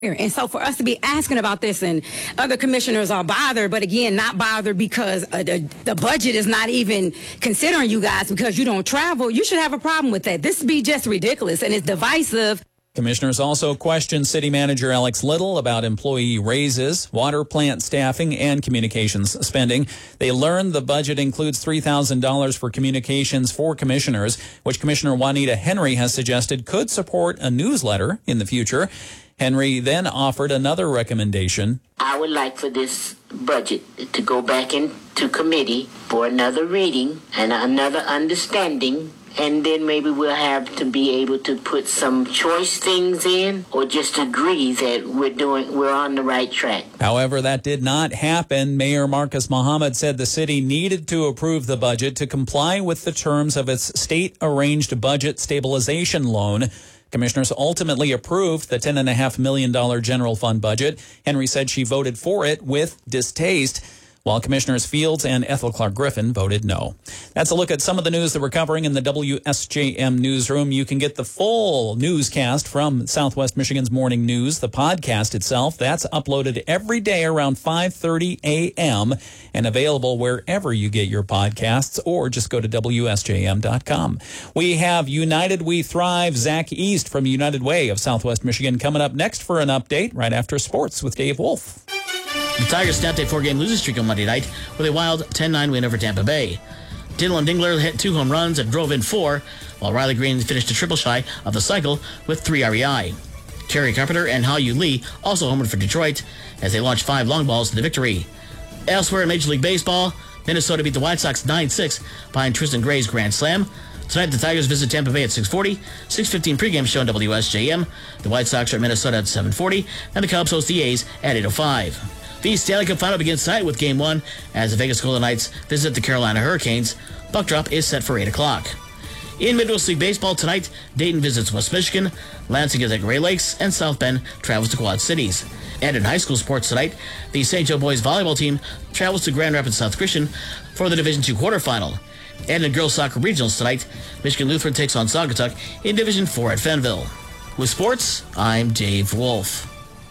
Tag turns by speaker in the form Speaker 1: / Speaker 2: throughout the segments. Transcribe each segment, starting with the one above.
Speaker 1: And so for us to be asking about this, and other commissioners are bothered, but again, not bothered because the budget is not even considering you guys because you don't travel, you should have a problem with that. This would be just ridiculous, and it's divisive.
Speaker 2: Commissioners also questioned City Manager Alex Little about employee raises, water plant staffing, and communications spending. They learned the budget includes $3,000 for communications for commissioners, which Commissioner Juanita Henry has suggested could support a newsletter in the future. Henry then offered another recommendation.
Speaker 3: I would like for this budget to go back into committee for another reading and another understanding. And then maybe we'll have to be able to put some choice things in or just agree that we're on the right track.
Speaker 2: However, that did not happen. Mayor Marcus Muhammad said the city needed to approve the budget to comply with the terms of its state-arranged budget stabilization loan. Commissioners ultimately approved the $10.5 million general fund budget. Henry said she voted for it with distaste, while Commissioners Fields and Ethel Clark Griffin voted no. That's a look at some of the news that we're covering in the WSJM newsroom. You can get the full newscast from Southwest Michigan's Morning News, the podcast itself. That's uploaded every day around 5:30 a.m. and available wherever you get your podcasts, or just go to WSJM.com. We have United We Thrive, Zach East from United Way of Southwest Michigan coming up next for an update right after sports with Dave Wolf.
Speaker 4: The Tigers snapped a 4-game losing streak on Monday night with a wild 10-9 win over Tampa Bay. Dylan Dingler hit 2 home runs and drove in 4, while Riley Green finished a triple shy of the cycle with 3 RBI. Terry Carpenter and Ha-Yu Lee also homered for Detroit as they launched 5 long balls to the victory. Elsewhere in Major League Baseball, Minnesota beat the White Sox 9-6 behind Tristan Gray's grand slam. Tonight, the Tigers visit Tampa Bay at 6:40, 6:15 pregame show on WSJM. The White Sox are at Minnesota at 7:40, and the Cubs host the A's at 8:05. The Stanley Cup Final begins tonight with Game 1 as the Vegas Golden Knights visit the Carolina Hurricanes. Puck drop is set for 8 o'clock. In Midwest League Baseball tonight, Dayton visits West Michigan, Lansing is at Gray Lakes, and South Bend travels to Quad Cities. And in high school sports tonight, the St. Joe boys volleyball team travels to Grand Rapids South Christian for the Division II quarterfinal. And in girls soccer regionals tonight, Michigan Lutheran takes on Saugatuck in Division IV at Fenville. With sports, I'm Dave Wolf.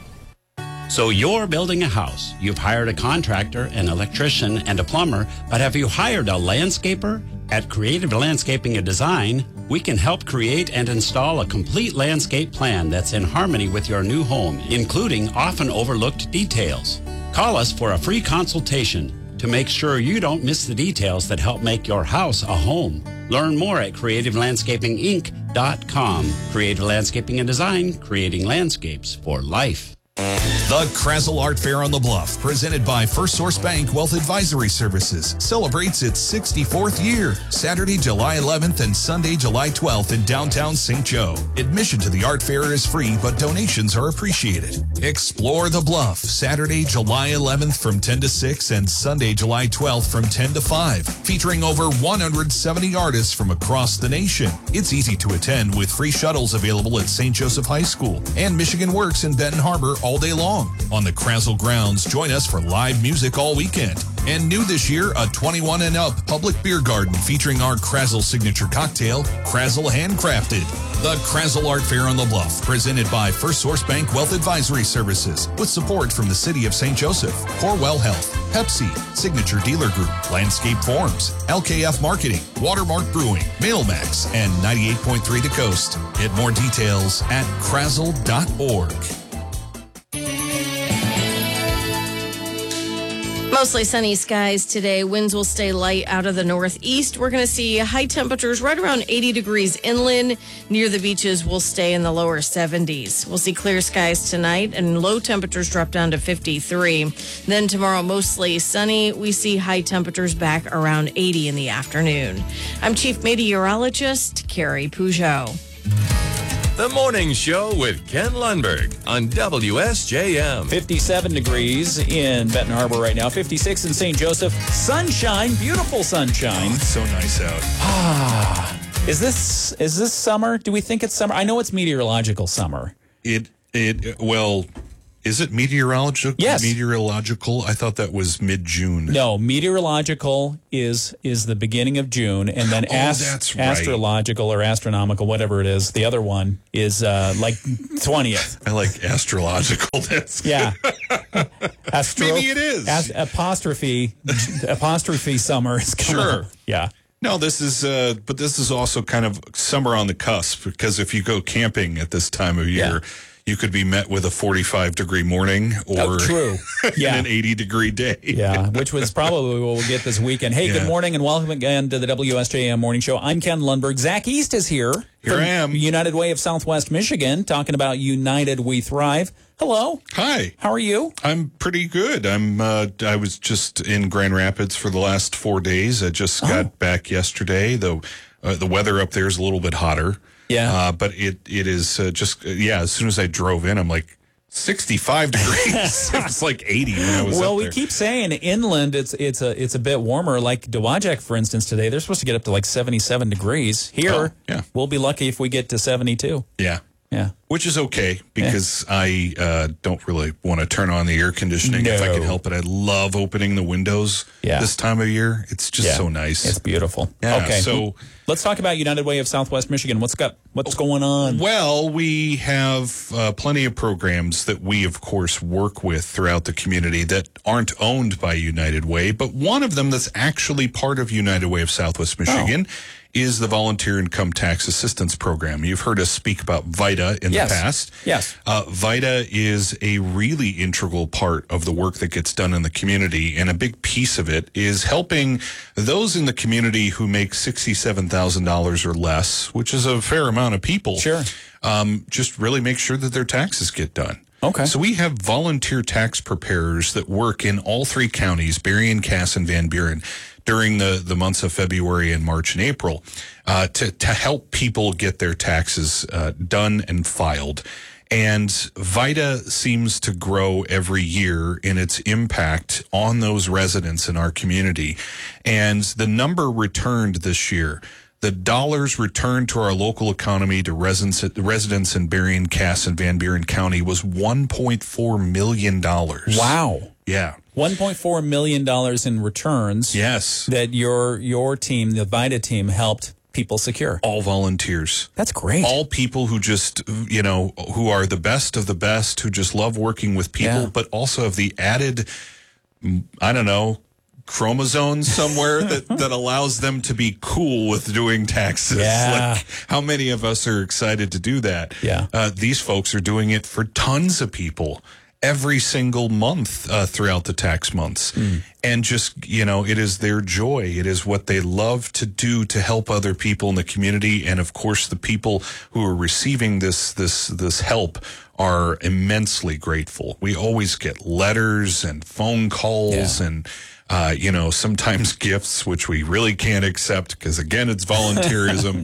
Speaker 5: So you're building a house. You've hired a contractor, an electrician, and a plumber, but have you hired a landscaper? At Creative Landscaping and Design, we can help create and install a complete landscape plan that's in harmony with your new home, including often overlooked details. Call us for a free consultation to make sure you don't miss the details that help make your house a home. Learn more at creativelandscapinginc.com. Creative Landscaping and Design, creating landscapes for life.
Speaker 6: The Krasl Art Fair on the Bluff, presented by First Source Bank Wealth Advisory Services, celebrates its 64th year, Saturday, July 11th and Sunday, July 12th in downtown St. Joe. Admission to the art fair is free, but donations are appreciated. Explore the Bluff, Saturday, July 11th from 10 to 6 and Sunday, July 12th from 10 to 5, featuring over 170 artists from across the nation. It's easy to attend with free shuttles available at St. Joseph High School and Michigan Works in Benton Harbor all day long. On the Krasl grounds, join us for live music all weekend. And new this year, a 21 and up public beer garden featuring our Krasl signature cocktail, Krasl Handcrafted. The Krasl Art Fair on the Bluff, presented by First Source Bank Wealth Advisory Services, with support from the City of St. Joseph, Corewell Health, Pepsi, Signature Dealer Group, Landscape Forms, LKF Marketing, Watermark Brewing, Mailmax, and 98.3 The Coast. Get more details at krasl.org.
Speaker 7: Mostly sunny skies today. Winds will stay light out of the northeast. We're going to see high temperatures right around 80 degrees inland. Near the beaches, we'll stay in the lower 70s. We'll see clear skies tonight, and low temperatures drop down to 53. Then tomorrow, mostly sunny. We see high temperatures back around 80 in the afternoon. I'm Chief Meteorologist Carrie Peugeot.
Speaker 8: The Morning Show with Ken Lundberg on WSJM.
Speaker 2: 57 degrees in Benton Harbor right now. 56 in St. Joseph. Sunshine, beautiful sunshine.
Speaker 6: Oh, it's so nice out.
Speaker 2: Is this summer? Do we think it's summer? I know it's meteorological summer.
Speaker 6: Well, Is it meteorological?
Speaker 2: Yes.
Speaker 6: Meteorological? I thought that was mid-June.
Speaker 2: No, meteorological is the beginning of June, and then
Speaker 6: that's right.
Speaker 2: astrological or astronomical, whatever it is. The other one is like 20th.
Speaker 6: I like astrological. That's
Speaker 2: Yeah.
Speaker 6: Maybe it is.
Speaker 2: Apostrophe summer is coming.
Speaker 6: Sure.
Speaker 2: up. Yeah.
Speaker 6: No, this is also kind of summer on the cusp, because if you go camping at this time of year, you could be met with a 45-degree morning or
Speaker 2: true. Yeah.
Speaker 6: an 80-degree day.
Speaker 2: Yeah, which was probably what we'll get this weekend. Hey, good morning and welcome again to the WSJM Morning Show. I'm Ken Lundberg. Zach East is here.
Speaker 6: Here I am.
Speaker 2: United Way of Southwest Michigan, talking about United We Thrive. Hello.
Speaker 6: Hi.
Speaker 2: How are you?
Speaker 6: I'm pretty good. I was just in Grand Rapids for the last 4 days. I just got back yesterday. The weather up there is a little bit hotter.
Speaker 2: Yeah.
Speaker 6: But it is just as soon as I drove in, I'm like 65 degrees. It was like 80 when I was up
Speaker 2: Well, we
Speaker 6: there.
Speaker 2: keep saying inland it's a bit warmer. Like Dowagiac, for instance, today they're supposed to get up to like 77 degrees. Here, we'll be lucky if we get to 72.
Speaker 6: Yeah.
Speaker 2: Yeah.
Speaker 6: Which is okay, because I don't really want to turn on the air conditioning if I can help it. I love opening the windows this time of year. It's just so nice.
Speaker 2: It's beautiful.
Speaker 6: Yeah,
Speaker 2: okay.
Speaker 6: so
Speaker 2: let's talk about United Way of Southwest Michigan. What's going on?
Speaker 6: Well, we have plenty of programs that we, of course, work with throughout the community that aren't owned by United Way, but one of them that's actually part of United Way of Southwest Michigan is the Volunteer Income Tax Assistance Program. You've heard us speak about VITA in the past.
Speaker 2: Yes.
Speaker 6: VITA is a really integral part of the work that gets done in the community, and a big piece of it is helping those in the community who make $67,000 or less, which is a fair amount of people.
Speaker 2: Sure.
Speaker 6: Just really make sure that their taxes get done.
Speaker 2: Okay.
Speaker 6: So we have volunteer tax preparers that work in all three counties, Berrien, Cass, and Van Buren, during the months of February and March and April, to help people get their taxes done and filed. And VITA seems to grow every year in its impact on those residents in our community. And the number returned this year, the dollars returned to our local economy to residents in Berrien, Cass, and Van Buren County was $1.4 million.
Speaker 2: Wow.
Speaker 6: Yeah.
Speaker 2: $1.4 million in returns.
Speaker 6: Yes.
Speaker 2: That your team, the VITA team, helped people secure.
Speaker 6: All volunteers.
Speaker 2: That's great.
Speaker 6: All people who just, who are the best of the best, who just love working with people, but also have the added, chromosome somewhere that allows them to be cool with doing taxes.
Speaker 2: Yeah.
Speaker 6: Like, how many of us are excited to do that?
Speaker 2: Yeah.
Speaker 6: These folks are doing it for tons of people every single month throughout the tax months. And just, it is their joy. It is what they love to do to help other people in the community. And of course, the people who are receiving this help are immensely grateful. We always get letters and phone calls and sometimes gifts, which we really can't accept because, again, it's volunteerism.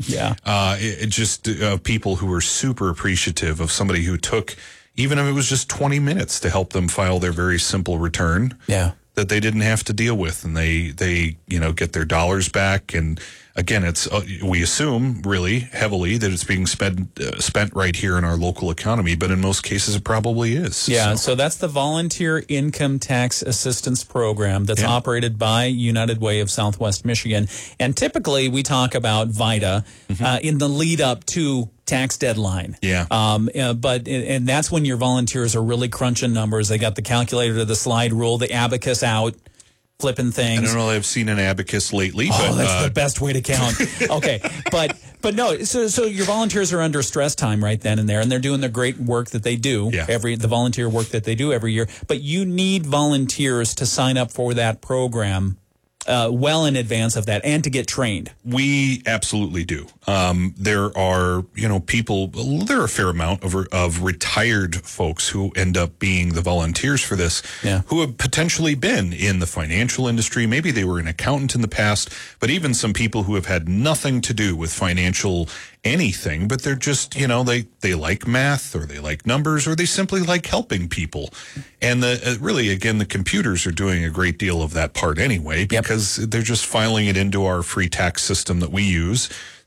Speaker 6: People who are super appreciative of somebody who took, even if it was just 20 minutes, to help them file their very simple return that they didn't have to deal with, and they get their dollars back. And again, it's we assume really heavily that it's being spent right here in our local economy, but in most cases it probably is.
Speaker 2: Yeah, so that's the Volunteer Income Tax Assistance Program that's operated by United Way of Southwest Michigan. And typically we talk about VITA in the lead up to tax deadline. But that's when your volunteers are really crunching numbers. They got the calculator to the slide rule, the abacus out, flipping things.
Speaker 6: I don't know that I've seen an abacus lately.
Speaker 2: Oh,
Speaker 6: but,
Speaker 2: that's the best way to count. Okay, but no. So your volunteers are under stress time right then and there, and they're doing the great work that they do the volunteer work that they do every year. But you need volunteers to sign up for that program well in advance of that, and to get trained.
Speaker 6: We absolutely do. There are, people, there are a fair amount of retired folks who end up being the volunteers for this, who have potentially been in the financial industry. Maybe they were an accountant in the past, but even some people who have had nothing to do with financial anything, but they're just, they like math, or they like numbers, or they simply like helping people. And really, again, the computers are doing a great deal of that part anyway, because they're just filing it into our free tax system that we use.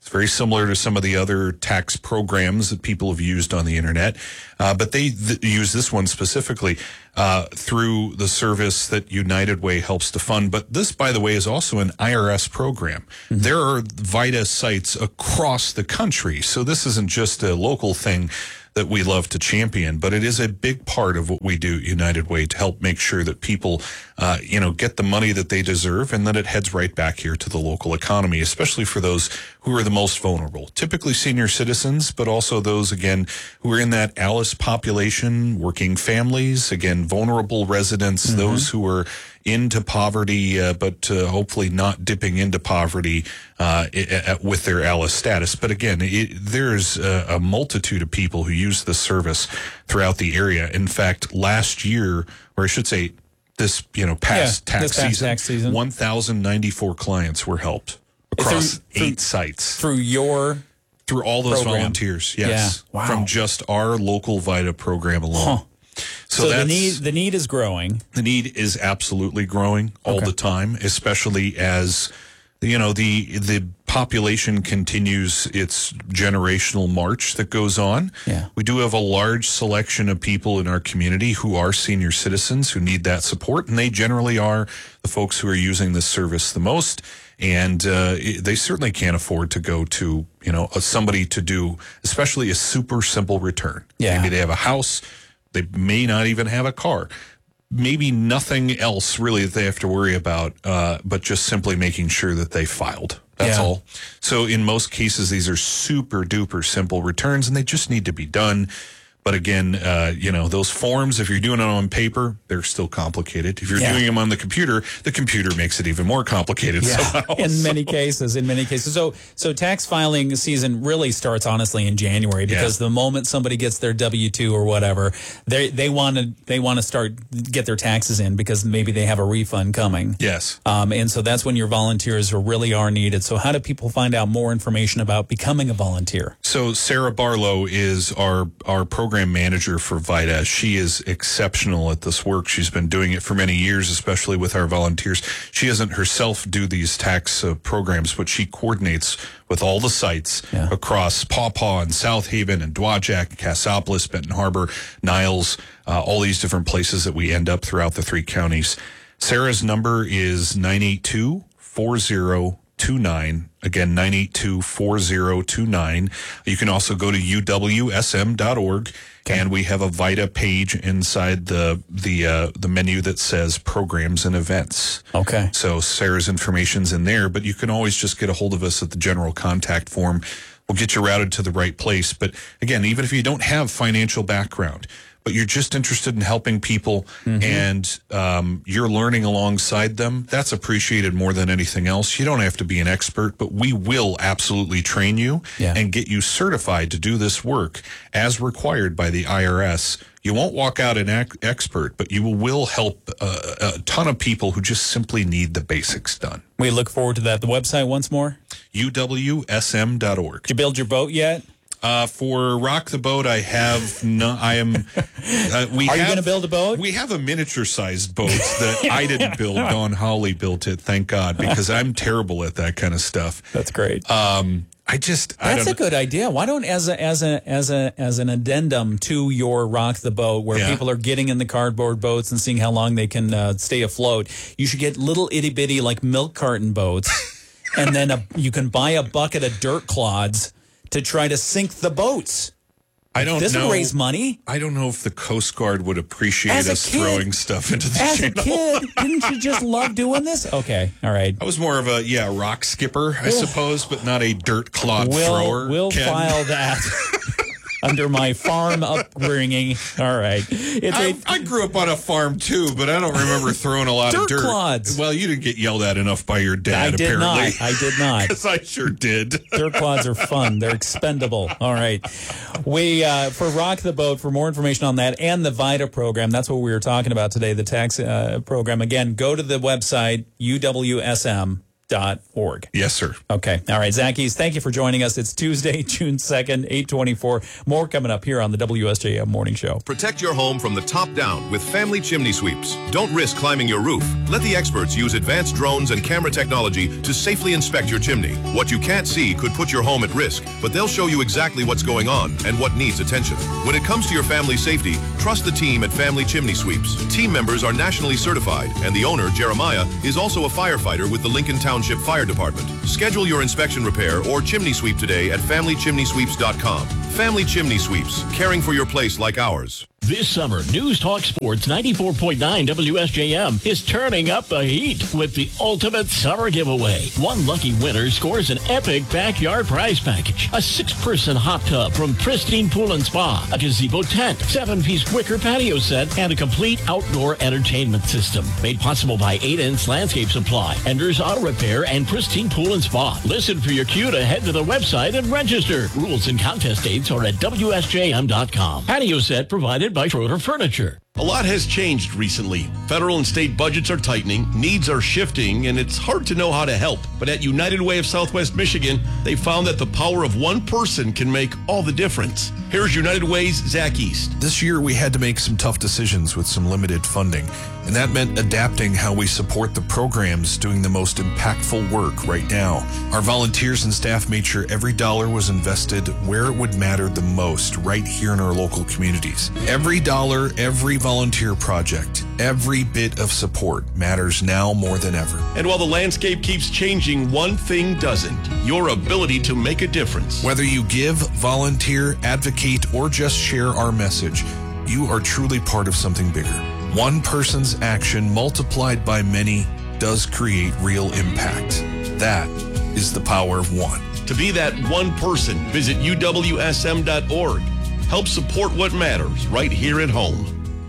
Speaker 6: It's very similar to some of the other tax programs that people have used on the internet, but they use this one specifically through the service that United Way helps to fund. But this, by the way, is also an IRS program. Mm-hmm. There are VITA sites across the country, so this isn't just a local thing that we love to champion, but it is a big part of what we do at United Way to help make sure that people, get the money that they deserve and that it heads right back here to the local economy, especially for those who are the most vulnerable, typically senior citizens, but also those, again, who are in that ALICE population, working families, again, vulnerable residents, mm-hmm. those who are into poverty, but hopefully not dipping into poverty with their ALICE status. But again, there's a multitude of people who use this service throughout the area. In fact, last year, or I should say this past tax season, 1,094 clients were helped across 8 sites.
Speaker 2: Through
Speaker 6: all those
Speaker 2: program.
Speaker 6: Volunteers, yes.
Speaker 2: Yeah. Wow.
Speaker 6: From just our local VITA program alone.
Speaker 2: Huh. So the need is growing.
Speaker 6: The need is absolutely growing all the time, especially as the population continues its generational march that goes on.
Speaker 2: Yeah.
Speaker 6: We do have a large selection of people in our community who are senior citizens who need that support, and they generally are the folks who are using this service the most. And they certainly can't afford to go to somebody to do, especially a super simple return.
Speaker 2: Yeah.
Speaker 6: Maybe they have a house. They may not even have a car. Maybe nothing else really that they have to worry about, but just simply making sure that they filed. That's all. So in most cases, these are super duper simple returns, and they just need to be done. But again, those forms, if you're doing it on paper, they're still complicated. If you're doing them on the computer makes it even more complicated.
Speaker 2: Yeah. In many cases. So tax filing season really starts honestly in January, because the moment somebody gets their W-2 or whatever, they want to get their taxes in because maybe they have a refund coming.
Speaker 6: Yes.
Speaker 2: And so that's when your volunteers really are needed. So how do people find out more information about becoming a volunteer?
Speaker 6: So Sarah Barlow is our program manager for VITA. She is exceptional at this work. She's been doing it for many years, especially with our volunteers. She doesn't herself do these tax programs, but she coordinates with all the sites across Paw Paw and South Haven and Dowagiac, Cassopolis, Benton Harbor, Niles, all these different places that we end up throughout the 3 counties. Sarah's number is 982-4029. Again, 982-4029. You can also go to uwsm.org, and we have a VITA page inside the menu that says programs and events.
Speaker 2: Okay.
Speaker 6: So Sarah's information's in there, but you can always just get a hold of us at the general contact form. We'll get you routed to the right place. But again, even if you don't have financial background, but you're just interested in helping people, and you're learning alongside them, that's appreciated more than anything else. You don't have to be an expert, but we will absolutely train you and get you certified to do this work as required by the IRS. You won't walk out an expert, but you will help a ton of people who just simply need the basics done.
Speaker 2: We look forward to that. The website once more?
Speaker 6: uwsm.org.
Speaker 2: Did you build your boat yet?
Speaker 6: For Rock the Boat, I have no. I am. Are
Speaker 2: you going to build a boat?
Speaker 6: We have a miniature-sized boat that I didn't build. Don Hawley built it. Thank God, because I'm terrible at that kind of stuff.
Speaker 2: That's great.
Speaker 6: That's
Speaker 2: a good idea. Why don't, as an addendum to your Rock the Boat, where people are getting in the cardboard boats and seeing how long they can stay afloat, you should get little itty bitty like milk carton boats, and then you can buy a bucket of dirt clods to try to sink the boats. This would raise money.
Speaker 6: I don't know if the Coast Guard would appreciate us throwing stuff into the channel.
Speaker 2: As a kid, didn't you just love doing this? Okay, all right.
Speaker 6: I was more of a rock skipper, I suppose, but not a dirt clod thrower.
Speaker 2: We'll file that under my farm upbringing. All right.
Speaker 6: I grew up on a farm too, but I don't remember throwing a lot of dirt.
Speaker 2: Clods.
Speaker 6: Well, you didn't get yelled at enough by your dad, apparently.
Speaker 2: I did not.
Speaker 6: Because I sure did.
Speaker 2: Dirt clods are fun. They're expendable. All right. We, for Rock the Boat, for more information on that and the VITA program, that's what we were talking about today, the tax program. Again, go to the website, uwsm.org. WSJM.org.
Speaker 6: Yes, sir.
Speaker 2: Okay. All right, Zackies, thank you for joining us. It's Tuesday, June 2nd, 8:24. More coming up here on the WSJM Morning Show.
Speaker 9: Protect your home from the top down with Family Chimney Sweeps. Don't risk climbing your roof. Let the experts use advanced drones and camera technology to safely inspect your chimney. What you can't see could put your home at risk, but they'll show you exactly what's going on and what needs attention. When it comes to your family's safety, trust the team at Family Chimney Sweeps. Team members are nationally certified, and the owner, Jeremiah, is also a firefighter with the Lincoln Township Fire Department. Schedule your inspection, repair, or chimney sweep today at FamilyChimneySweeps.com. Family Chimney Sweeps, caring for your place like ours.
Speaker 10: This summer, News Talk Sports 94.9 WSJM is turning up the heat with the ultimate summer giveaway. One lucky winner scores an epic backyard prize package, a 6-person hot tub from Pristine Pool and Spa, a gazebo tent, 7-piece wicker patio set, and a complete outdoor entertainment system. Made possible by 8-inch Landscape Supply, Enders Auto Repair, and Pristine Pool and Spa. Listen for your cue to head to the website and register. Rules and contest dates are at WSJM.com. Patio set provided by Schroeder Furniture.
Speaker 11: A lot has changed recently. Federal and state budgets are tightening, needs are shifting, and it's hard to know how to help. But at United Way of Southwest Michigan, they found that the power of one person can make all the difference. Here's United Way's Zach East.
Speaker 6: This year, we had to make some tough decisions with some limited funding, and that meant adapting how we support the programs doing the most impactful work right now. Our volunteers and staff made sure every dollar was invested where it would matter the most, right here in our local communities. Every dollar, every volunteer project, every bit of support matters now more than ever.
Speaker 11: And while the landscape keeps changing, one thing doesn't: your ability to make a difference.
Speaker 6: Whether you give, volunteer, advocate, or just share our message, you are truly part of something bigger. One person's action multiplied by many does create real impact. That is the power of one.
Speaker 11: To be that one person, visit uwsm.org. Help support what matters right here at home.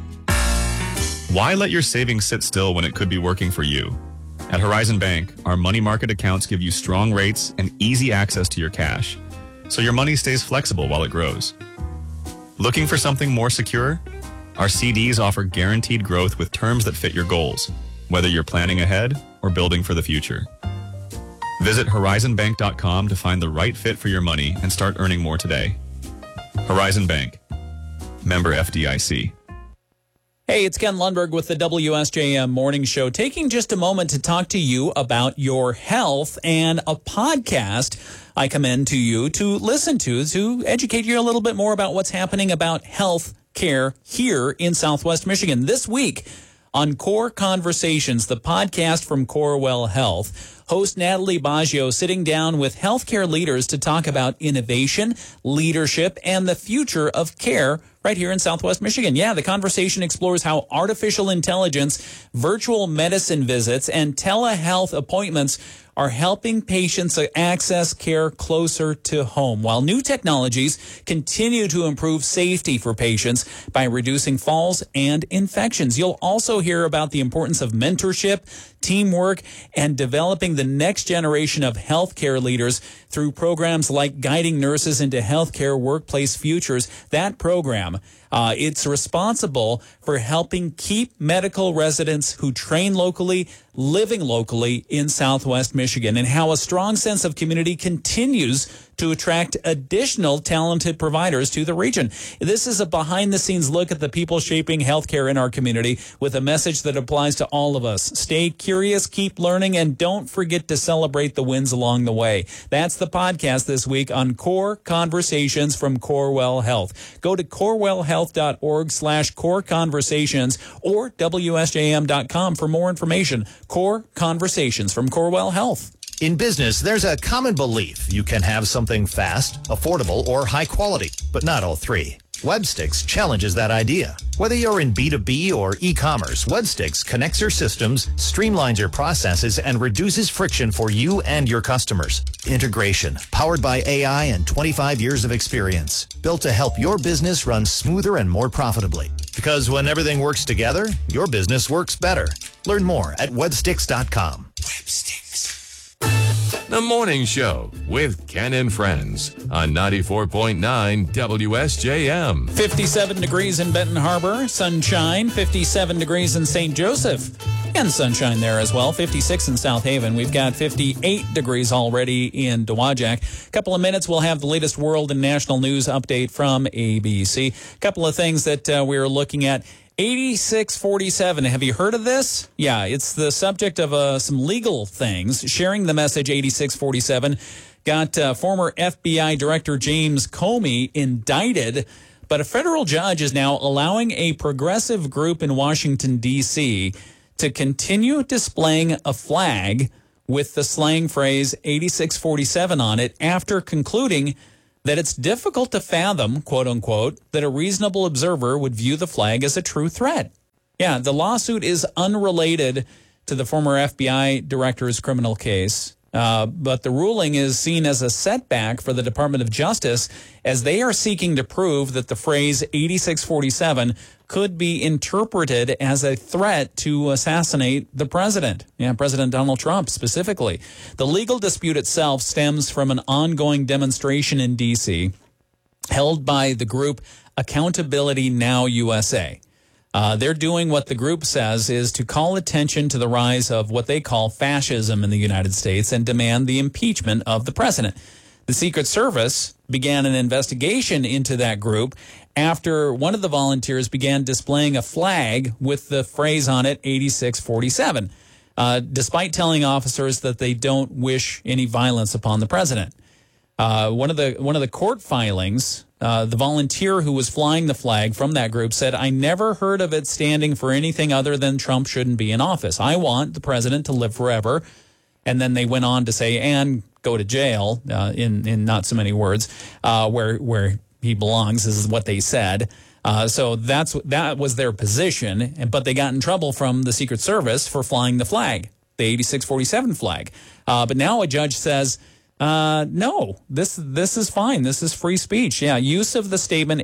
Speaker 12: Why let your savings sit still when it could be working for you? At Horizon Bank, our money market accounts give you strong rates and easy access to your cash, so your money stays flexible while it grows. Looking for something more secure? Our CDs offer guaranteed growth with terms that fit your goals, whether you're planning ahead or building for the future. Visit horizonbank.com to find the right fit for your money and start earning more today. Horizon Bank. Member FDIC.
Speaker 2: Hey, it's Ken Lundberg with the WSJM Morning Show, taking just a moment to talk to you about your health and a podcast I commend to you to listen to educate you a little bit more about what's happening about health care here in Southwest Michigan. This week on Core Conversations, the podcast from Corewell Health, host Natalie Baggio sitting down with healthcare leaders to talk about innovation, leadership, and the future of care right here in Southwest Michigan. Yeah, the conversation explores how artificial intelligence, virtual medicine visits, and telehealth appointments are helping patients access care closer to home, while new technologies continue to improve safety for patients by reducing falls and infections. You'll also hear about the importance of mentorship, teamwork, and developing the next generation of healthcare leaders through programs like Guiding Nurses into Healthcare Workplace Futures. That program, it's responsible for helping keep medical residents who train locally, living locally in Southwest Michigan, and how a strong sense of community continues to attract additional talented providers to the region. This is a behind-the-scenes look at the people shaping healthcare in our community with a message that applies to all of us. Stay curious, keep learning, and don't forget to celebrate the wins along the way. That's the podcast this week on Core Conversations from Corewell Health. Go to corewellhealth.org/Core Conversations or WSJM.com for more information. Core Conversations from Corewell Health.
Speaker 13: In business, there's a common belief you can have something fast, affordable, or high quality, but not all three. Webstix challenges that idea. Whether you're in B2B or e-commerce, Webstix connects your systems, streamlines your processes, and reduces friction for you and your customers. Integration, powered by AI and 25 years of experience, built to help your business run smoother and more profitably. Because when everything works together, your business works better. Learn more at webstix.com.
Speaker 8: The Morning Show with Ken and Friends on 94.9 WSJM.
Speaker 2: 57 degrees in Benton Harbor, sunshine, 57 degrees in St. Joseph. And sunshine there as well. 56 in South Haven. We've got 58 degrees already in Dowagiac. A couple of minutes, we'll have the latest world and national news update from ABC. A couple of things that we're looking at. 8647. Have you heard of this? Yeah, it's the subject of some legal things. Sharing the message 8647 got former FBI Director James Comey indicted, but a federal judge is now allowing a progressive group in Washington, D.C. to continue displaying a flag with the slang phrase 8647 on it after concluding that it's difficult to fathom, quote unquote, that a reasonable observer would view the flag as a true threat. Yeah, the lawsuit is unrelated to the former FBI director's criminal case. But the ruling is seen as a setback for the Department of Justice as they are seeking to prove that the phrase 8647 could be interpreted as a threat to assassinate the president. Yeah, President Donald Trump specifically. The legal dispute itself stems from an ongoing demonstration in D.C. held by the group Accountability Now USA. They're doing what the group says is to call attention to the rise of what they call fascism in the United States and demand the impeachment of the president. The Secret Service began an investigation into that group after one of the volunteers began displaying a flag with the phrase on it, 8647, despite telling officers that they don't wish any violence upon the president. One of the court filings, the volunteer who was flying the flag from that group said, "I never heard of it standing for anything other than Trump shouldn't be in office. I want the president to live forever." And then they went on to say, and go to jail, in not so many words, where he belongs is what they said. So that was their position, but they got in trouble from the Secret Service for flying the flag, the 8647 flag. But now a judge says, no, this is fine. This is free speech. Yeah, use of the statement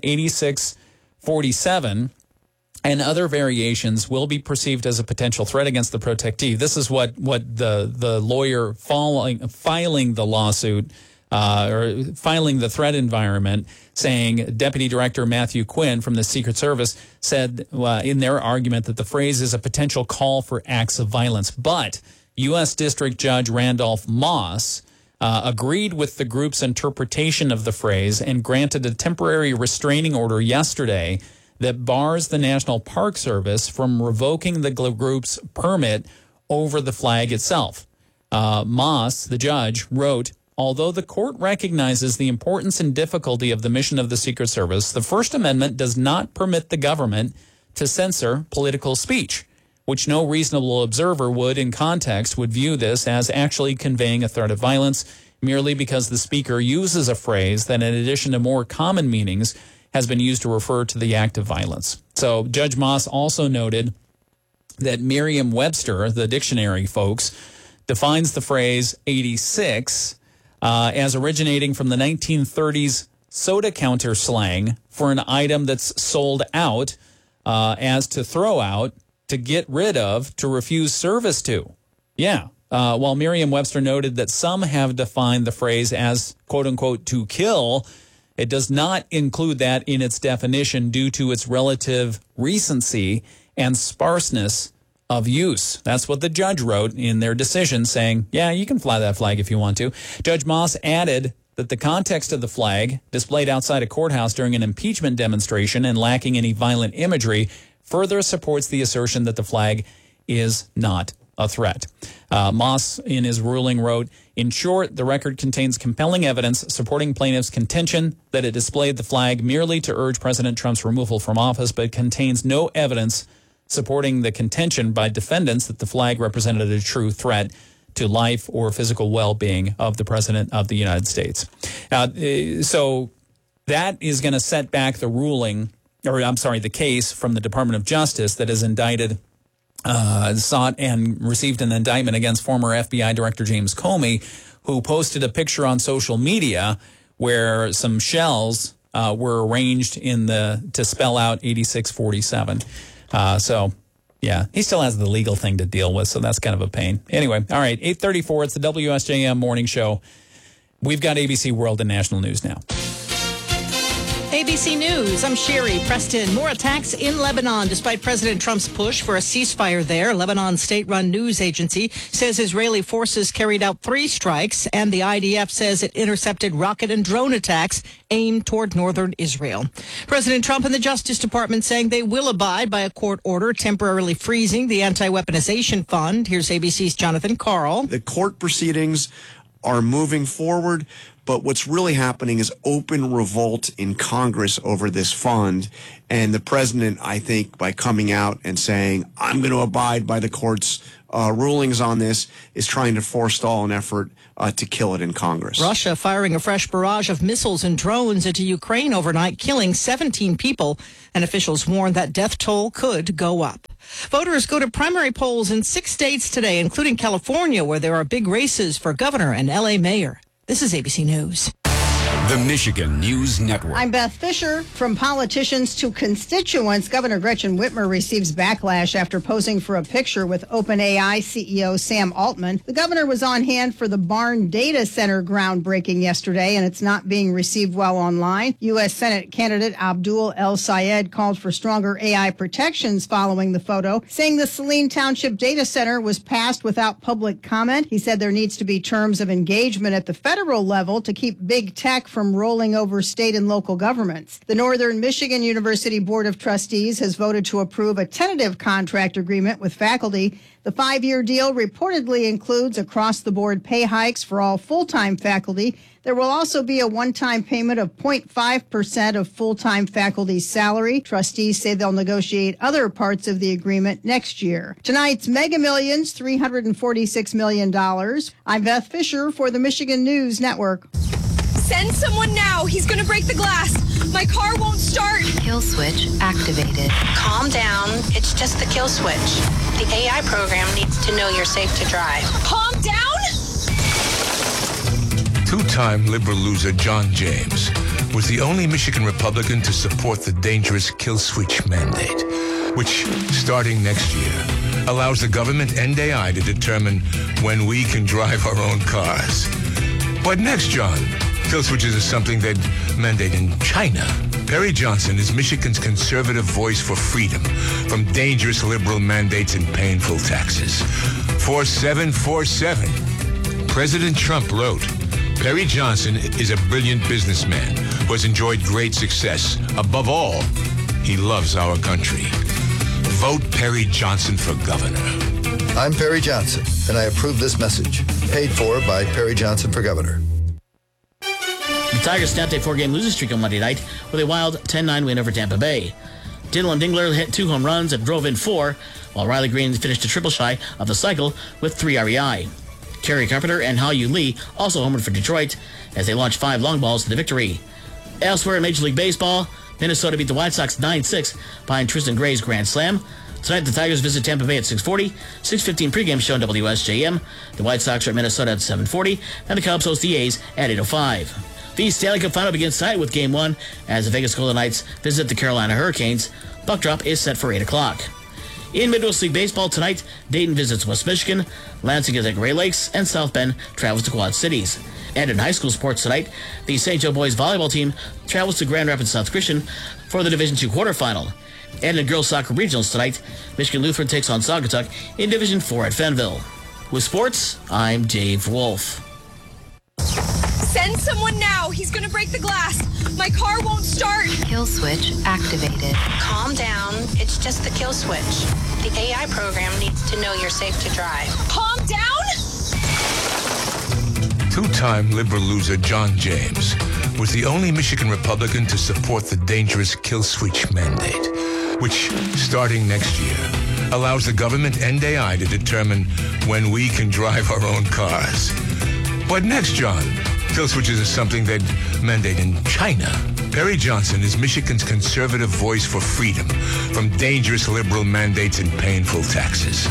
Speaker 2: 8647 and other variations will be perceived as a potential threat against the protectee. This is what the lawyer filing the lawsuit or filing the threat environment, saying Deputy Director Matthew Quinn from the Secret Service said in their argument that the phrase is a potential call for acts of violence. But U.S. District Judge Randolph Moss agreed with the group's interpretation of the phrase and granted a temporary restraining order yesterday that bars the National Park Service from revoking the group's permit over the flag itself. Moss, the judge, wrote, "Although the court recognizes the importance and difficulty of the mission of the Secret Service, the First Amendment does not permit the government to censor political speech, which no reasonable observer would, in context, would view this as actually conveying a threat of violence merely because the speaker uses a phrase that, in addition to more common meanings, has been used to refer to the act of violence." So Judge Moss also noted that Merriam-Webster, the dictionary folks, defines the phrase 86 as originating from the 1930s soda counter slang for an item that's sold out as to throw out, to get rid of, to refuse service to. Yeah. While Merriam-Webster noted that some have defined the phrase as, quote unquote, to kill, it does not include that in its definition due to its relative recency and sparseness of use. That's what the judge wrote in their decision, saying, yeah, you can fly that flag if you want to. Judge Moss added that the context of the flag, displayed outside a courthouse during an impeachment demonstration and lacking any violent imagery, further supports the assertion that the flag is not a threat. Moss, in his ruling, wrote, "In short, the record contains compelling evidence supporting plaintiffs' contention that it displayed the flag merely to urge President Trump's removal from office, but contains no evidence supporting the contention by defendants that the flag represented a true threat to life or physical well-being of the President of the United States." So that is going to set back the ruling, or I'm sorry, the case from the Department of Justice that has indicted, sought and received an indictment against former FBI Director James Comey, who posted a picture on social media where some shells were arranged to spell out 8647. So, yeah, he still has the legal thing to deal with, so that's kind of a pain. Anyway, all right, 8:34, it's the WSJM Morning Show. We've got ABC World and National News now.
Speaker 14: ABC News, I'm Sherry Preston. More attacks in Lebanon despite President Trump's push for a ceasefire there. Lebanon's state-run news agency says Israeli forces carried out 3 strikes, and the IDF says it intercepted rocket and drone attacks aimed toward northern Israel. President Trump and the Justice Department saying they will abide by a court order temporarily freezing the anti-weaponization fund. Here's ABC's Jonathan Karl.
Speaker 15: The court proceedings are moving forward, but what's really happening is open revolt in Congress over this fund. And the president, I think, by coming out and saying, I'm going to abide by the court's rulings on this, is trying to forestall an effort to kill it in Congress.
Speaker 14: Russia firing a fresh barrage of missiles and drones into Ukraine overnight, killing 17 people. And officials warn that death toll could go up. Voters go to primary polls in 6 states today, including California, where there are big races for governor and L.A. mayor. This is ABC News.
Speaker 16: The Michigan News Network.
Speaker 17: I'm Beth Fisher. From politicians to constituents, Governor Gretchen Whitmer receives backlash after posing for a picture with OpenAI CEO Sam Altman. The governor was on hand for the Barn Data Center groundbreaking yesterday, and it's not being received well online. U.S. Senate candidate Abdul El Sayed called for stronger AI protections following the photo, saying the Saline Township Data Center was passed without public comment. He said there needs to be terms of engagement at the federal level to keep big tech from rolling over state and local governments. The Northern Michigan University Board of Trustees has voted to approve a tentative contract agreement with faculty. The 5-year deal reportedly includes across-the-board pay hikes for all full-time faculty. There will also be a one-time payment of 0.5% of full-time faculty's salary. Trustees say they'll negotiate other parts of the agreement next year. Tonight's Mega Millions, $346 million. I'm Beth Fisher for the Michigan News Network.
Speaker 18: Send someone now. He's going to break the glass. My car won't start.
Speaker 19: Kill switch activated. Calm down. It's just the kill switch. The AI program needs to know you're safe to drive.
Speaker 18: Calm down?
Speaker 20: 2-time liberal loser John James was the only Michigan Republican to support the dangerous kill switch mandate, which, starting next year, allows the government and AI to determine when we can drive our own cars. What next, John? Kill switches is something they'd mandate in China. Perry Johnson is Michigan's conservative voice for freedom from dangerous liberal mandates and painful taxes. 4747. President Trump wrote, Perry Johnson is a brilliant businessman who has enjoyed great success. Above all, he loves our country. Vote Perry Johnson for governor.
Speaker 21: I'm Perry Johnson, and I approve this message. Paid for by Perry Johnson for governor.
Speaker 4: The Tigers snapped a 4-game losing streak on Monday night with a wild 10-9 win over Tampa Bay. Dylan Dingler hit 2 home runs and drove in 4, while Riley Green finished a triple shy of the cycle with 3 RBI. Kerry Carpenter and Hao-Yu Lee also homered for Detroit as they launched 5 long balls to the victory. Elsewhere in Major League Baseball, Minnesota beat the White Sox 9-6 behind Tristan Gray's grand slam. Tonight, the Tigers visit Tampa Bay at 6:40, 6:15 pregame show on WSJM. The White Sox are at Minnesota at 7:40, and the Cubs host the A's at 8:05. The Stanley Cup Final begins tonight with Game 1 as the Vegas Golden Knights visit the Carolina Hurricanes. Puck drop is set for 8 o'clock. In Midwest League Baseball tonight, Dayton visits West Michigan, Lansing is at Gray Lakes, and South Bend travels to Quad Cities. And in high school sports tonight, the St. Joe boys volleyball team travels to Grand Rapids South Christian for the Division II quarterfinal. And in girls soccer regionals tonight, Michigan Lutheran takes on Saugatuck in Division IV at Fenville. With sports, I'm Dave Wolf.
Speaker 18: Send someone now. He's going to break the glass. My car won't start.
Speaker 19: Kill switch activated. Calm down. It's just the kill switch. The AI program needs to know you're safe to drive.
Speaker 18: Calm down?
Speaker 20: 2-time liberal loser John James was the only Michigan Republican to support the dangerous kill switch mandate, which, starting next year, allows the government and AI to determine when we can drive our own cars. What next, John? Kill switches is something they'd mandate in China. Perry Johnson is Michigan's conservative voice for freedom from dangerous liberal mandates and painful taxes.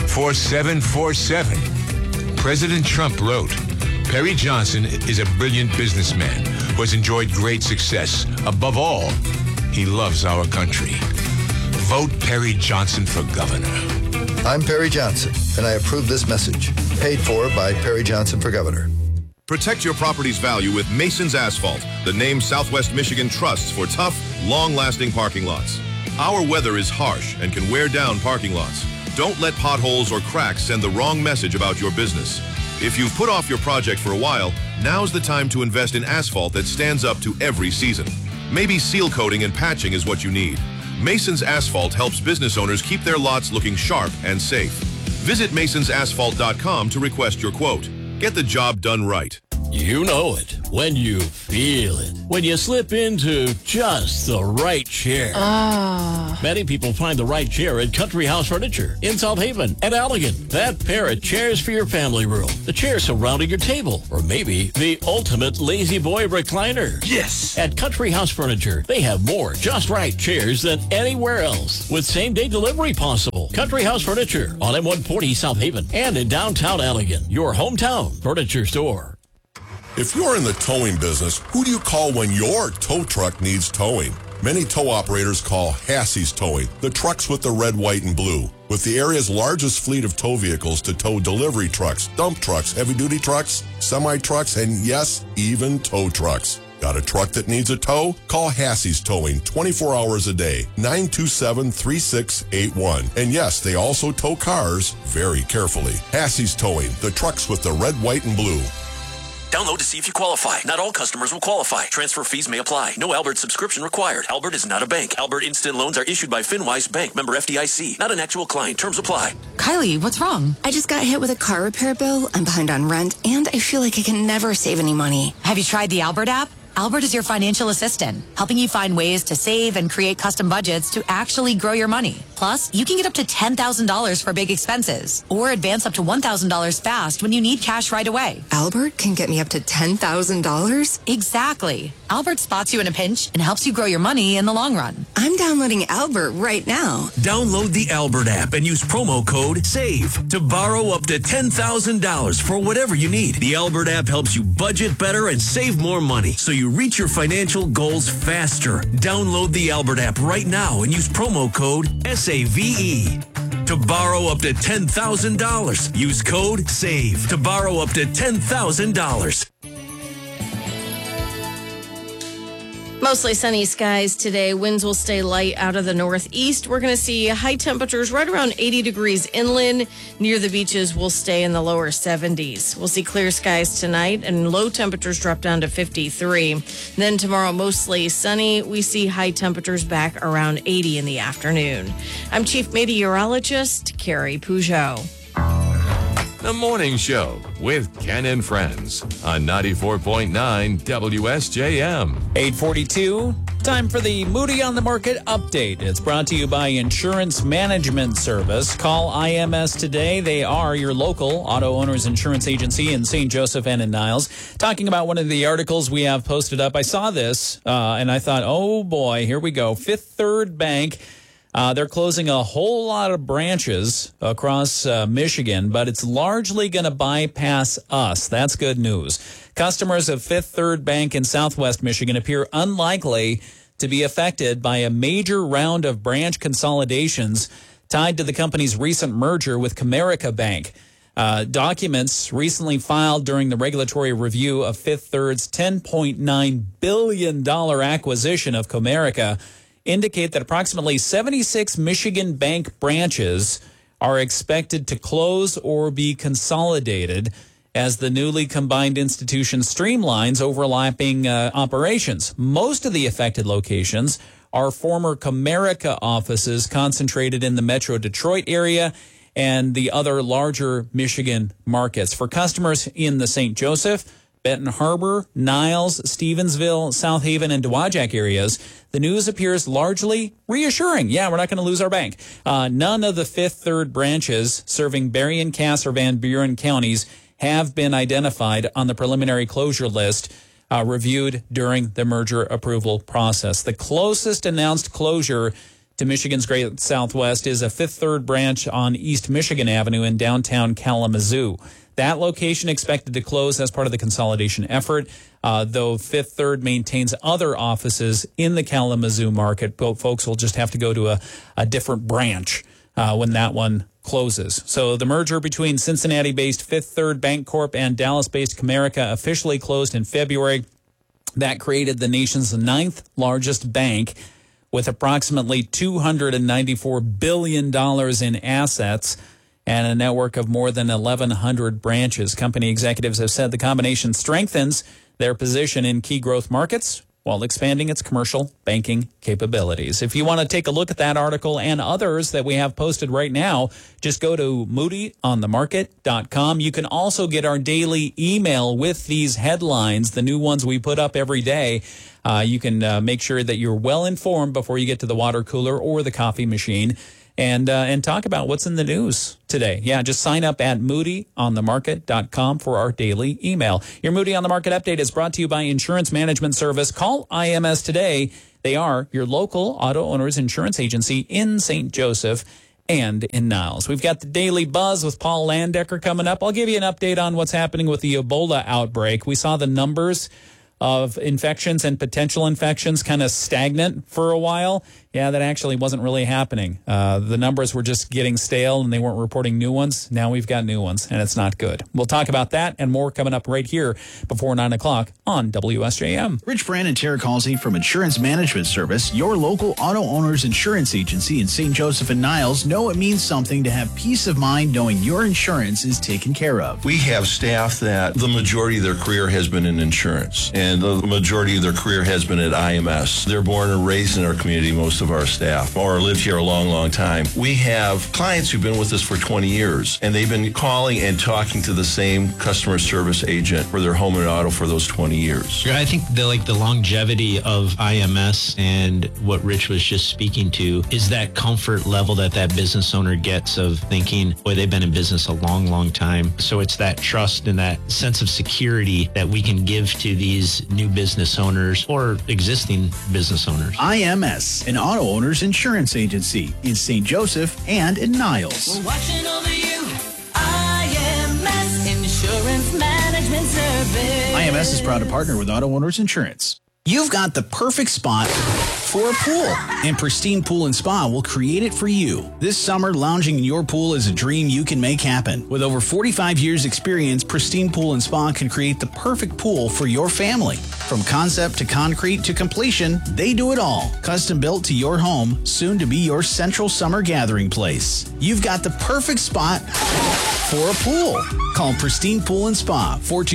Speaker 20: 4747. President Trump wrote, Perry Johnson is a brilliant businessman who has enjoyed great success. Above all, he loves our country. Vote Perry Johnson for governor.
Speaker 21: I'm Perry Johnson, and I approve this message. Paid for by Perry Johnson for governor.
Speaker 9: Protect your property's value with Mason's Asphalt, the name Southwest Michigan trusts for tough, long-lasting parking lots. Our weather is harsh and can wear down parking lots. Don't let potholes or cracks send the wrong message about your business. If you've put off your project for a while, now's the time to invest in asphalt that stands up to every season. Maybe seal coating and patching is what you need. Mason's Asphalt helps business owners keep their lots looking sharp and safe. Visit masonsasphalt.com to request your quote. Get the job done right.
Speaker 10: You know it when you feel it. When you slip into just the right chair. Many people find the right chair at Country House Furniture in South Haven and Allegan. That pair of chairs for your family room. The chair surrounding your table. Or maybe the ultimate lazy boy recliner. Yes! At Country House Furniture, they have more just right chairs than anywhere else. With same-day delivery possible. Country House Furniture on M140 South Haven and in downtown Allegan. Your hometown furniture store.
Speaker 1: If you're in the towing business, who do you call when your tow truck needs towing? Many tow operators call Hassey's Towing, the trucks with the red, white, and blue. With the area's largest fleet of tow vehicles to tow delivery trucks, dump trucks, heavy-duty trucks, semi-trucks, and yes, even tow trucks. Got a truck that needs a tow? Call Hassey's Towing 24 hours a day, 927-3681. And yes, they also tow cars very carefully. Hassey's Towing, the trucks with the red, white, and blue.
Speaker 22: Download to see if you qualify. Not all customers will qualify. Transfer fees may apply. No Albert subscription required. Albert is not a bank. Albert Instant Loans are issued by FinWise Bank, member FDIC. Not an actual client. Terms apply.
Speaker 23: Kylie, what's wrong? I just got hit with a car repair bill. I'm behind on rent, and I feel like I can never save any money.
Speaker 24: Have you tried the Albert app? Albert is your financial assistant, helping you find ways to save and create custom budgets to actually grow your money. Plus, you can get up to $10,000 for big expenses or advance up to $1,000 fast when you need cash right away.
Speaker 23: Albert can get me up to $10,000?
Speaker 24: Exactly. Albert spots you in a pinch and helps you grow your money in the long run.
Speaker 23: I'm downloading Albert right now.
Speaker 25: Download the Albert app and use promo code SAVE to borrow up to $10,000 for whatever you need. The Albert app helps you budget better and save more money so you reach your financial goals faster. Download the Albert app right now and use promo code SAVE to borrow up to $10,000. Use code SAVE to borrow up to $10,000.
Speaker 7: Mostly sunny skies today. Winds will stay light out of the northeast. We're going to see high temperatures right around 80 degrees inland. Near the beaches, we'll stay in the lower 70s. We'll see clear skies tonight and low temperatures drop down to 53. Then tomorrow, mostly sunny. We see high temperatures back around 80 in the afternoon. I'm Chief Meteorologist Carrie Peugeot.
Speaker 8: The Morning Show with Ken and Friends on 94.9 WSJM.
Speaker 2: 8:42. Time for the Moody on the Market update. It's brought to you by Insurance Management Service. Call IMS today. They are your local auto owners insurance agency in St. Joseph and in Niles. Talking about one of the articles we have posted up. I saw this and I thought, oh boy, here we go. Fifth Third Bank. They're closing a whole lot of branches across Michigan, but it's largely going to bypass us. That's good news. Customers of Fifth Third Bank in Southwest Michigan appear unlikely to be affected by a major round of branch consolidations tied to the company's recent merger with Comerica Bank. Documents recently filed during the regulatory review of Fifth Third's $10.9 billion acquisition of Comerica indicate that approximately 76 Michigan bank branches are expected to close or be consolidated as the newly combined institution streamlines overlapping operations. Most of the affected locations are former Comerica offices concentrated in the Metro Detroit area and the other larger Michigan markets. For customers in the St. Joseph, Benton Harbor, Niles, Stevensville, South Haven, and Dowagiac areas, the news appears largely reassuring. Yeah, we're not going to lose our bank. None of the Fifth Third branches serving Berrien, Cass, or Van Buren counties have been identified on the preliminary closure list reviewed during the merger approval process. The closest announced closure to Michigan's Great Southwest is a Fifth Third branch on East Michigan Avenue in downtown Kalamazoo. That location expected to close as part of the consolidation effort, though Fifth Third maintains other offices in the Kalamazoo market. Folks will just have to go to a different branch when that one closes. So the merger between Cincinnati-based Fifth Third Bancorp and Dallas-based Comerica officially closed in February. That created the nation's 9th largest bank with approximately $294 billion in assets and a network of more than 1,100 branches. Company executives have said the combination strengthens their position in key growth markets while expanding its commercial banking capabilities. If you want to take a look at that article and others that we have posted right now, just go to moodyonthemarket.com. You can also get our daily email with these headlines, the new ones we put up every day. You can make sure that you're well informed before you get to the water cooler or the coffee machine. And talk about what's in the news today. Yeah, just sign up at moodyonthemarket.com for our daily email. Your Moody on the Market update is brought to you by Insurance Management Service. Call IMS today. They are your local auto owners insurance agency in St. Joseph and in Niles. We've got the Daily Buzz with Paul Landecker coming up. I'll give you an update on what's happening with the Ebola outbreak. We saw the numbers of infections and potential infections kind of stagnant for a while. Yeah, that actually wasn't really happening. The numbers were just getting stale and they weren't reporting new ones. Now we've got new ones and it's not good. We'll talk about that and more coming up right here before 9 o'clock on WSJM.
Speaker 3: Rich Brand and Tara Causey from Insurance Management Service, your local auto owner's insurance agency in St. Joseph and Niles, know it means something to have peace of mind knowing your insurance is taken care of.
Speaker 5: We have staff that the majority of their career has been in insurance and the majority of their career has been at IMS. They're born and raised in our community, most of our staff, or lived here a long, long time. We have clients who've been with us for 20 years, and they've been calling and talking to the same customer service agent for their home and auto for those 20 years.
Speaker 6: I think the longevity of IMS and what Rich was just speaking to is that comfort level that business owner gets of thinking, boy, they've been in business a long, long time. So it's that trust and that sense of security that we can give to these new business owners or existing business owners.
Speaker 3: IMS, an auto owner's insurance agency in St. Joseph and in Niles.
Speaker 11: We're watching over you. IMS Insurance Management Service.
Speaker 3: IMS is proud to partner with Auto Owners Insurance. You've got the perfect spot for a pool, and Pristine Pool and Spa will create it for you. This summer, lounging in your pool is a dream you can make happen. With over 45 years experience, Pristine Pool and Spa can create the perfect pool for your family. From concept to concrete to completion, they do it all. Custom built to your home, soon to be your central summer gathering place. You've got the perfect spot for a pool. Call Pristine Pool and Spa,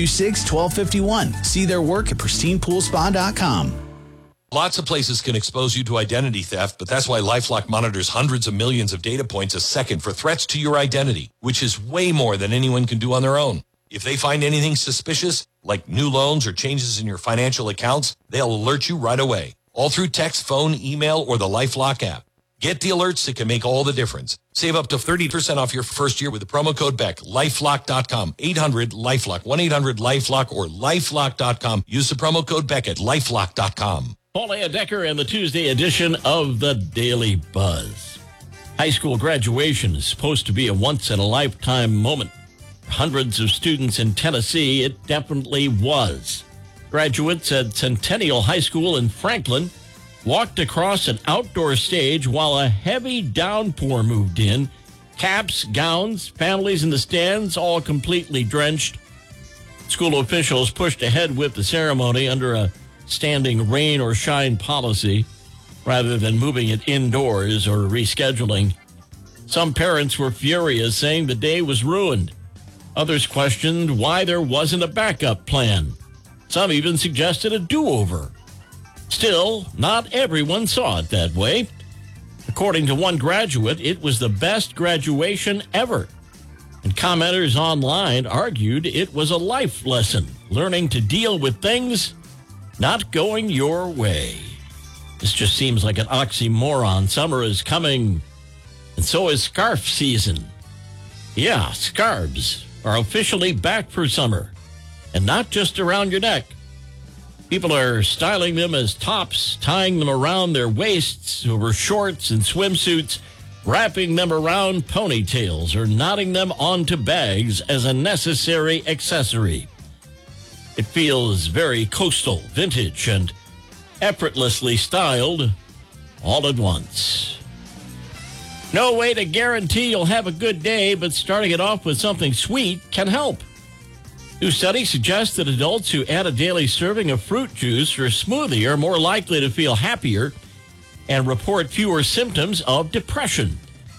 Speaker 3: 426-1251. See their work at pristinepoolspa.com.
Speaker 12: Lots of places can expose you to identity theft, but that's why LifeLock monitors hundreds of millions of data points a second for threats to your identity, which is way more than anyone can do on their own. If they find anything suspicious, like new loans or changes in your financial accounts, they'll alert you right away, all through text, phone, email, or the LifeLock app. Get the alerts that can make all the difference. Save up to 30% off your first year with the promo code BECK. LifeLock.com. 800-LifeLock. 1-800-LifeLock or LifeLock.com. Use the promo code BECK at LifeLock.com.
Speaker 10: Paul Decker and the Tuesday edition of the Daily Buzz. High school graduation is supposed to be a once-in-a-lifetime moment. For hundreds of students in Tennessee, it definitely was. Graduates at Centennial High School in Franklin walked across an outdoor stage while a heavy downpour moved in. Caps, gowns, families in the stands, all completely drenched. School officials pushed ahead with the ceremony under a standing rain or shine policy rather than moving it indoors or rescheduling. Some parents were furious, saying the day was ruined. Others questioned why there wasn't a backup plan. Some even suggested a do-over. Still, not everyone saw it that way. According to one graduate, it was the best graduation ever. And commenters online argued it was a life lesson, learning to deal with things not going your way. This just seems like an oxymoron. Summer is coming, and so is scarf season. Yeah, scarves are officially back for summer, and not just around your neck. People are styling them as tops, tying them around their waists over shorts and swimsuits, wrapping them around ponytails, or knotting them onto bags as a necessary accessory. It feels very coastal, vintage, and effortlessly styled all at once. No way to guarantee you'll have a good day, but starting it off with something sweet can help. New studies suggest that adults who add a daily serving of fruit juice or smoothie are more likely to feel happier and report fewer symptoms of depression.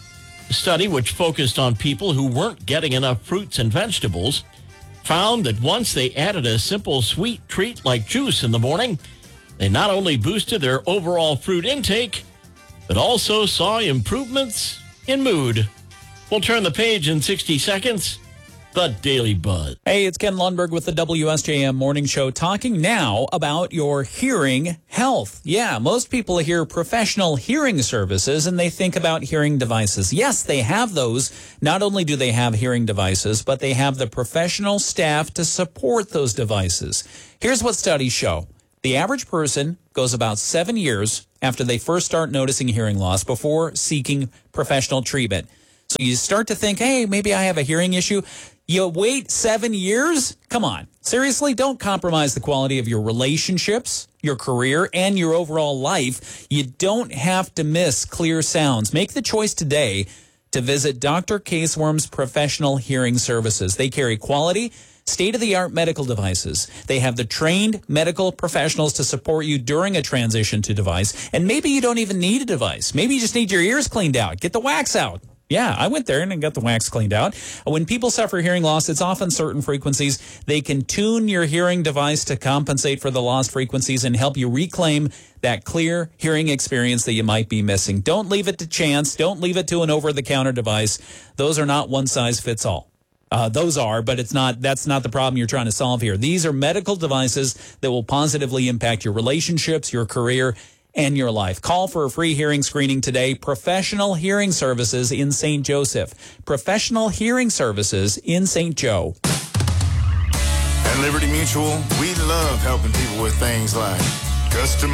Speaker 10: A study, which focused on people who weren't getting enough fruits and vegetables, found that once they added a simple sweet treat like juice in the morning, they not only boosted their overall fruit intake, but also saw improvements in mood. We'll turn the page in 60 seconds. The Daily Buzz.
Speaker 2: Hey, it's Ken Lundberg with the WSJM Morning Show, talking now about your hearing health. Yeah, most people hear professional hearing services and they think about hearing devices. Yes, they have those. Not only do they have hearing devices, but they have the professional staff to support those devices. Here's what studies show. The average person goes about 7 years after they first start noticing hearing loss before seeking professional treatment. So you start to think, hey, maybe I have a hearing issue. You wait 7 years? Come on. Seriously, don't compromise the quality of your relationships, your career, and your overall life. You don't have to miss clear sounds. Make the choice today to visit Dr. Caseworm's Professional Hearing Services. They carry quality, state-of-the-art medical devices. They have the trained medical professionals to support you during a transition to device. And maybe you don't even need a device. Maybe you just need your ears cleaned out. Get the wax out. Yeah, I went there and got the wax cleaned out. When people suffer hearing loss, it's often certain frequencies. They can tune your hearing device to compensate for the lost frequencies and help you reclaim that clear hearing experience that you might be missing. Don't leave it to chance. Don't leave it to an over-the-counter device. Those are not one size fits all. Those are, but that's not the problem you're trying to solve here. These are medical devices that will positively impact your relationships, your career, and your life. Call for a free hearing screening today. Professional Hearing Services in St. Joseph. Professional Hearing Services in St. Joe.
Speaker 13: At Liberty Mutual, we love helping people with things like custom